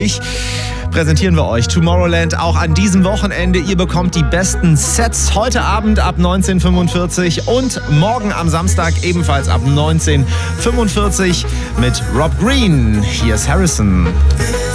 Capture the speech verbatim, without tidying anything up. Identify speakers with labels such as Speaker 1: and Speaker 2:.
Speaker 1: präsentieren wir euch Tomorrowland auch an diesem Wochenende. Ihr bekommt die besten Sets heute Abend ab neunzehn Uhr fünfundvierzig und morgen am Samstag ebenfalls ab neunzehn Uhr fünfundvierzig mit Rob Green. Hier ist Harrison.